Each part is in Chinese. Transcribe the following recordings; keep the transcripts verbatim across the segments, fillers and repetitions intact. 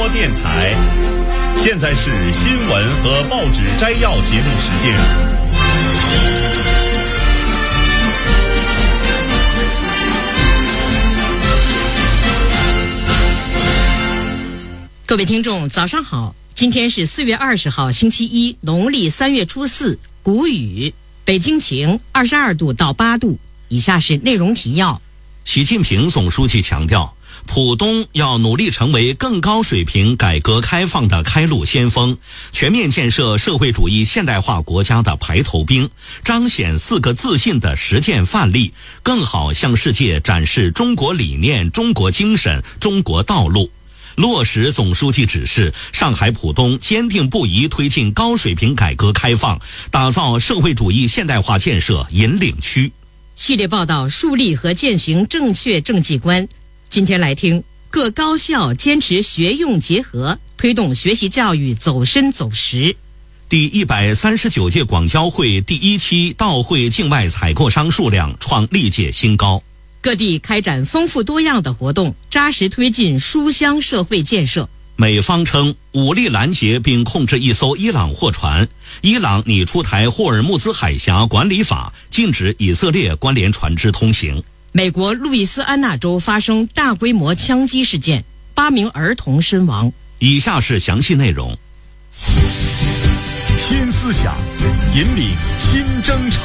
播电台。现在是新闻和报纸摘要节目时间。 各位听众早上好，今天是四月二十号星期一，农历三月初四，谷雨，北京晴，二十二度到八度。以下是内容提要。 习近平总书记强调，浦东要努力成为更高水平改革开放的开路先锋，全面建设社会主义现代化国家的排头兵，彰显四个自信的实践范例，更好向世界展示中国理念、中国精神、中国道路。落实总书记指示，上海浦东坚定不移推进高水平改革开放，打造社会主义现代化建设引领区。 系列报道树立和践行正确政绩观。今天来听各高校坚持学用结合，推动学习教育走深走实。 第一百三十九届广交会第一期到会境外采购商数量创历届新高。 各地开展丰富多样的活动，扎实推进书香社会建设。 美方称武力拦截并控制一艘伊朗货船，伊朗拟出台霍尔木兹海峡管理法，禁止以色列关联船只通行。 美国路易斯安那州发生大规模枪击事件，八名儿童身亡。 以下是详细内容。 新思想引领新征程，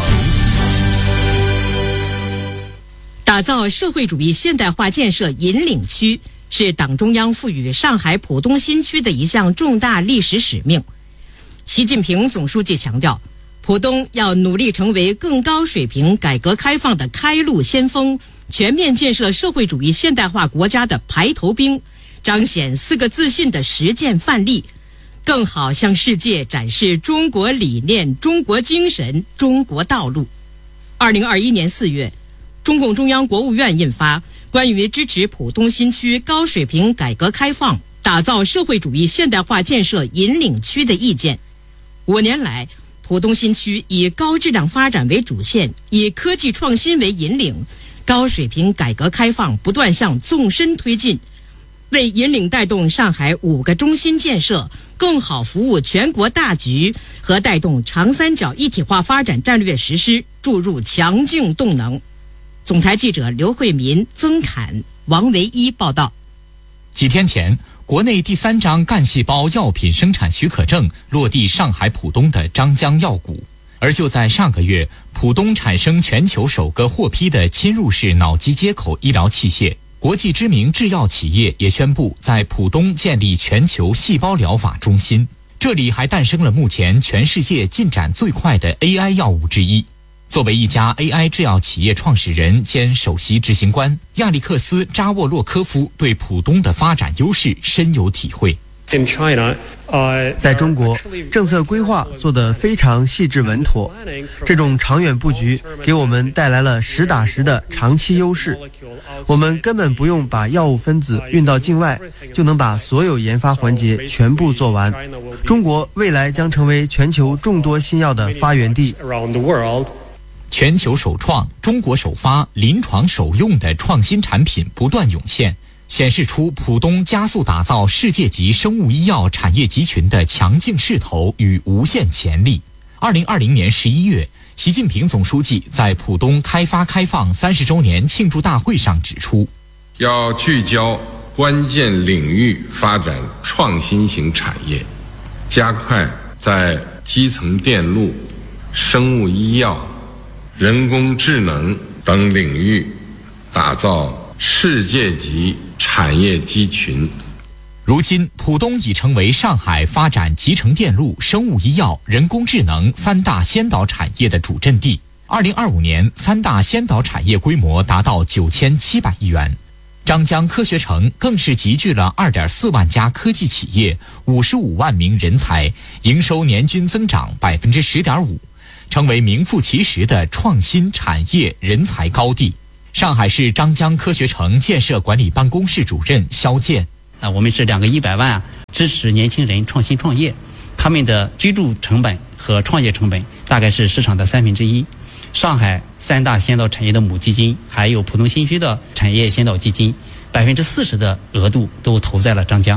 打造社会主义现代化建设引领区是党中央赋予上海浦东新区的一项重大历史使命。习近平总书记强调，浦东要努力成为更高水平改革开放的开路先锋，全面建设社会主义现代化国家的排头兵，彰显四个自信的实践范例，更好向世界展示中国理念、中国精神、中国道路。二零二一年四月，中共中央国务院印发关于支持浦东新区高水平改革开放，打造社会主义现代化建设引领区的意见。五年来，浦东新区以高质量发展为主线，以科技创新为引领，高水平改革开放不断向纵深推进，为引领带动上海五个中心建设，更好服务全国大局和带动长三角一体化发展战略实施注入强劲动能。总台记者刘慧民、曾侃、王维一报道。 几天前，国内第三张干细胞药品生产许可证落地上海浦东的张江药股。而就在上个月，浦东产生全球首个获批的侵入式脑机接口医疗器械，国际知名制药企业也宣布在浦东建立全球细胞疗法中心。这里还诞生了目前全世界进展最快的 A I 药物之一。作为一家 A I 制药企业创始人兼首席执行官，亚历克斯·扎沃洛科夫对浦东的发展优势深有体会。 在中国，政策规划做得非常细致稳妥，这种长远布局给我们带来了实打实的长期优势。我们根本不用把药物分子运到境外，就能把所有研发环节全部做完。中国未来将成为全球众多新药的发源地。 全球首创、中国首发、临床首用的创新产品不断涌现，显示出浦东加速打造世界级生物医药产业集群的强劲势头与无限潜力。二零二零年十一月，习近平总书记在浦东开发开放三十周年庆祝大会上指出， 要聚焦关键领域发展创新型产业，加快在基层电路、生物医药、人工智能等领域打造世界级产业集群。 如今，浦东已成为上海发展集成电路、生物医药、人工智能三大先导产业的主阵地。二零二五年，三大先导产业规模达到九千七百亿元。张江科学城更是集聚了二点四万家科技企业、五十五万名人才，营收年均增长百分之十点五。成为名副其实的创新产业人才高地。上海市张江科学城建设管理办公室主任肖健： 啊，我们是两个一百万啊，支持年轻人创新创业，他们的居住成本和创业成本大概是市场的三分之一。上海三大先导产业的母基金，还有浦东新区的产业先导基金，百分之四十的额度都投在了张江。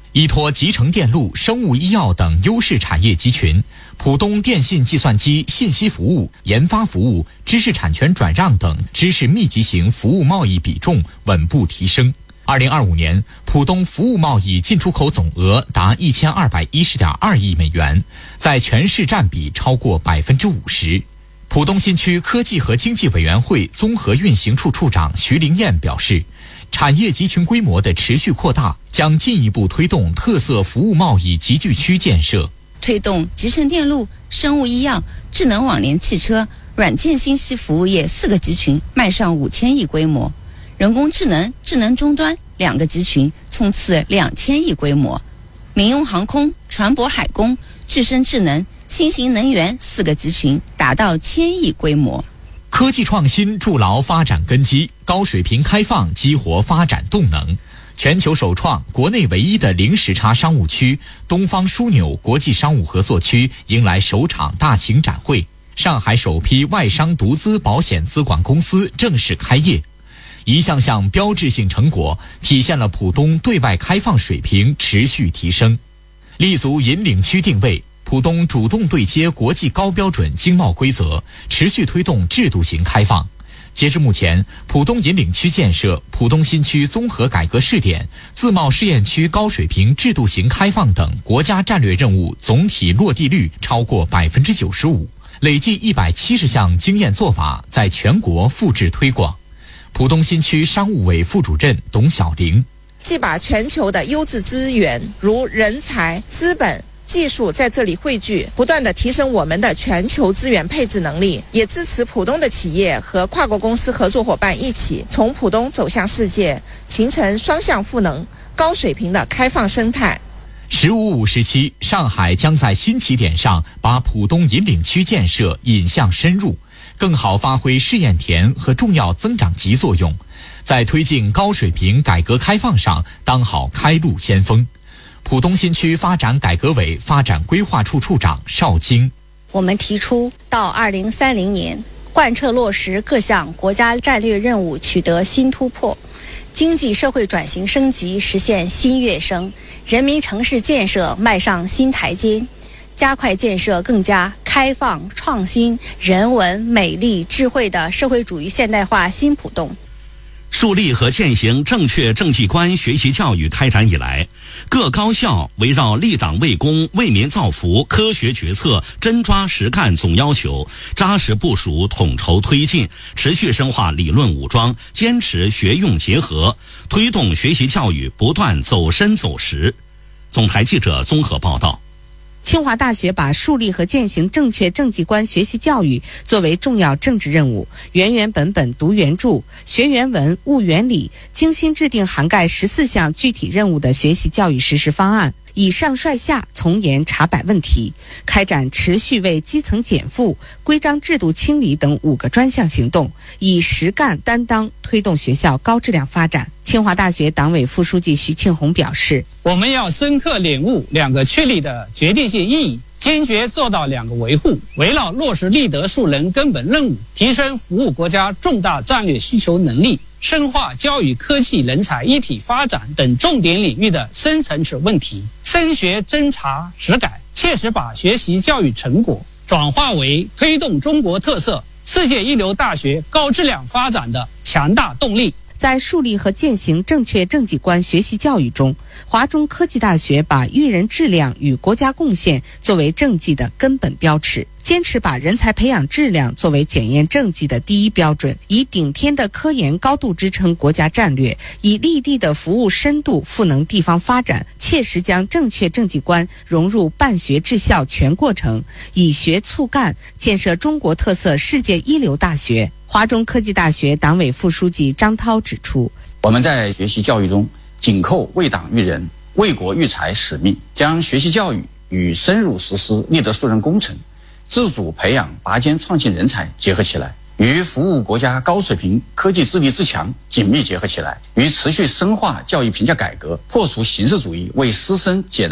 依托集成电路、生物医药等优势产业集群，浦东电信计算机信息服务、研发服务、知识产权转让等知识密集型服务贸易比重稳步提升。二零二五年，浦东服务贸易进出口总额达一千二百一十点二亿美元，在全市占比超过百分之五十。浦东新区科技和经济委员会综合运行处处长徐灵燕表示，产业集群规模的持续扩大，将进一步推动特色服务贸易集聚区建设， 推动集成电路、生物医药、智能网联汽车、软件信息服务业四个集群迈上五千亿规模，人工智能、智能终端两个集群冲刺两千亿规模，民用航空、船舶海工、具身智能、新型能源四个集群达到千亿规模。 科技创新筑牢发展根基，高水平开放激活发展动能。全球首创、国内唯一的零时差商务区东方枢纽国际商务合作区迎来首场大型展会，上海首批外商独资保险资管公司正式开业。一项项标志性成果体现了浦东对外开放水平持续提升。立足引领区定位，浦东主动对接国际高标准经贸规则，持续推动制度型开放。截至目前，浦东引领区建设、浦东新区综合改革试点、自贸试验区高水平制度型开放等国家战略任务总体落地率超过百分之九十五，累计一百七十项经验做法在全国复制推广。浦东新区商务委副主任董晓玲， 既把全球的优质资源如人才、资本、技术在这里汇聚，不断地提升我们的全球资源配置能力，也支持浦东的企业和跨国公司合作伙伴一起从浦东走向世界，形成双向赋能、高水平的开放生态。 十五五时期，上海将在新起点上把浦东引领区建设引向深入，更好发挥试验田和重要增长极作用，在推进高水平改革开放上当好开路先锋。浦东新区发展改革委发展规划处处长邵晶， 我们提出到二零三零年贯彻落实各项国家战略任务取得新突破，经济社会转型升级实现新跃升，人民城市建设迈上新台阶，加快建设更加开放、创新、人文、美丽、智慧的社会主义现代化新浦东。 树立和践行正确政绩观学习教育开展以来，各高校围绕立党为公、为民造福、科学决策、真抓实干总要求，扎实部署、统筹推进，持续深化理论武装，坚持学用结合，推动学习教育不断走深走实。总台记者综合报道。 清华大学把树立和践行正确政绩观学习教育作为重要政治任务，原原本本读原著，学原文，悟原理，精心制定涵盖十四项具体任务的学习教育实施方案，以上率下，从严查摆问题，开展持续为基层减负、规章制度清理等五个专项行动，以实干担当推动学校高质量发展。清华大学党委副书记徐庆红表示， 我们要深刻领悟两个确立的决定性意义，坚决做到两个维护，围绕落实立德树人根本任务，提升服务国家重大战略需求能力，深化教育科技人才一体发展等重点领域的深层次问题，深学真查实改，切实把学习教育成果转化为推动中国特色世界一流大学高质量发展的强大动力。 在树立和践行正确政绩观学习教育中，华中科技大学把育人质量与国家贡献作为政绩的根本标尺，坚持把人才培养质量作为检验政绩的第一标准，以顶天的科研高度支撑国家战略，以立地的服务深度赋能地方发展，切实将正确政绩观融入办学治校全过程，以学促干，建设中国特色世界一流大学。华中科技大学党委副书记张涛指出， 我们在学习教育中紧扣为党育人、为国育才使命，将学习教育与深入实施立德树人工程、自主培养拔尖创新人才结合起来，与服务国家高水平科技自立自强紧密结合起来，与持续深化教育评价改革、破除形式主义为师生解答